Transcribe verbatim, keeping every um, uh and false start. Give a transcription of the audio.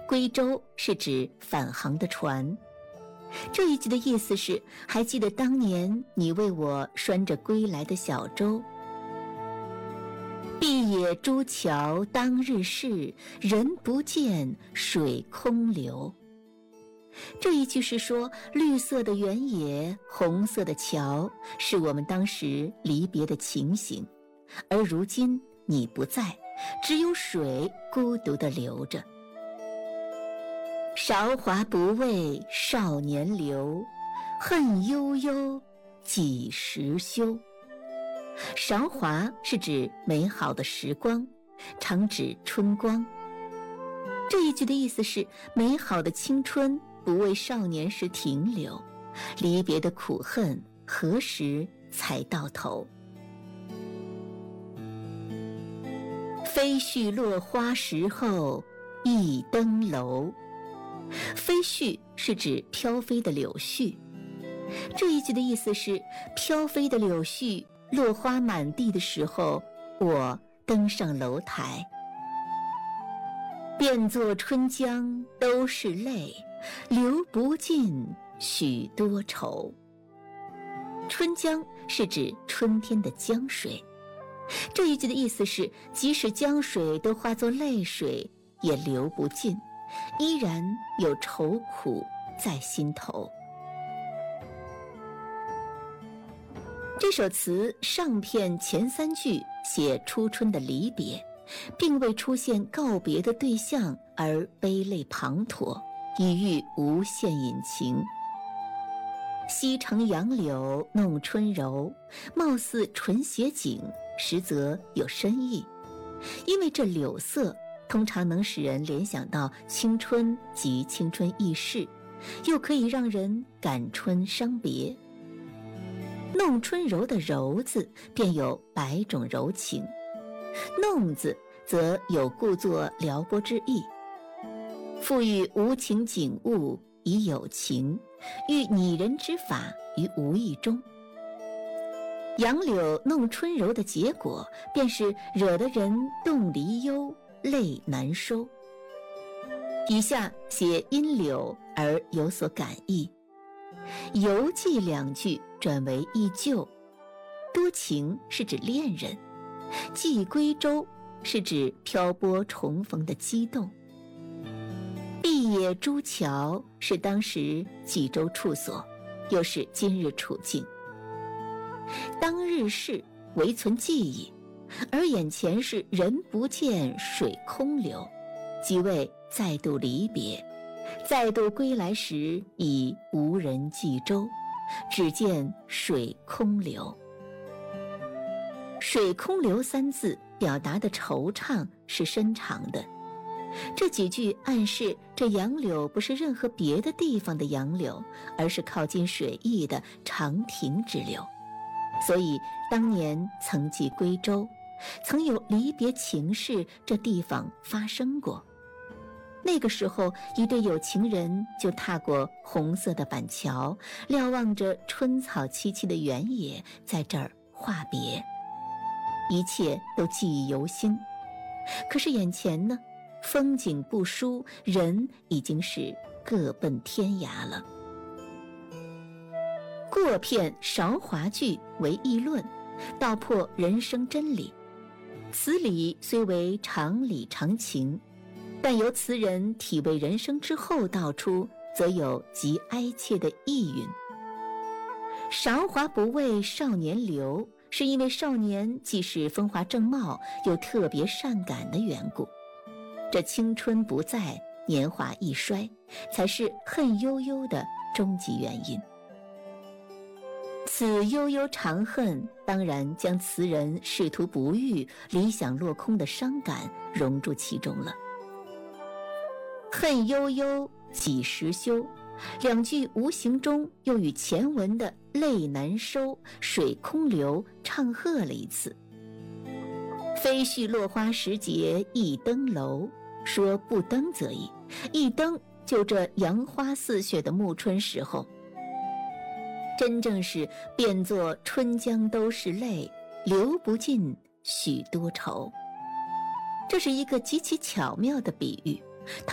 归舟是指返航的船。这一句的意思是，还记得当年你为我拴着归来的小舟。碧野朱桥当日事，人不见水空流。这一句是说，绿色的原野，红色的桥，是我们当时离别的情形，而如今你不在，只有水孤独地流着。韶华不为少年留，恨悠悠几时休。韶华是指美好的时光，常指春光。这一句的意思是，美好的青春不为少年时停留，离别的苦恨何时才到头？飞絮落花时候一登楼。飞絮是指飘飞的柳絮，这一句的意思是，飘飞的柳絮落花满地的时候，我登上楼台。变作春江都是泪，流不尽许多愁。春江是指春天的江水，这一句的意思是，即使江水都化作泪水，也流不尽，依然有愁苦在心头。这首词上片前三句写初春的离别，并未出现告别的对象而悲泪滂沱，以喻无限隐情。西城杨柳弄春柔，貌似纯写景，实则有深意。因为这柳色通常能使人联想到青春及青春易逝，又可以让人感春伤别。弄春柔的柔字便有百种柔情，弄字则有故作撩拨之意，赋予无情景物以有情，寓拟人之法于无意中。杨柳弄春柔的结果，便是惹得人动离忧，泪难收。以下写因柳而有所感意，游记两句转为忆旧，多情是指恋人，寄归舟是指漂泊重逢的激动。碧野朱桥是当时济州处所，又是今日处境。当日事唯存记忆，而眼前是人不见水空流，即为再度离别，再度归来时已无人济舟，只见水空流。水空流三字表达的惆怅是深长的，这几句暗示这杨柳不是任何别的地方的杨柳，而是靠近水域的长亭之柳。所以当年曾寄归舟，曾有离别情事这地方发生过。那个时候，一对有情人就踏过红色的板桥，瞭望着春草萋萋的原野，在这儿话别，一切都记忆犹新。可是眼前呢，风景不殊，人已经是各奔天涯了。过片韶华句为议论，道破人生真理。此理虽为常理常情，但由词人体味人生之后道出，则有极哀切的意蕴。韶华不为少年留，是因为少年既是风华正茂，又特别善感的缘故。这青春不在，年华易衰，才是恨悠悠的终极原因。此悠悠长恨，当然将词人仕途不遇、理想落空的伤感融入其中了。恨悠悠几时休，两句无形中又与前文的泪难收、水空流唱和了一次。飞絮落花时节一登楼，说不登则已，一登就这杨花似雪的暮春时候，真正是变作春江都是泪，流不尽许多愁。这是一个极其巧妙的比喻，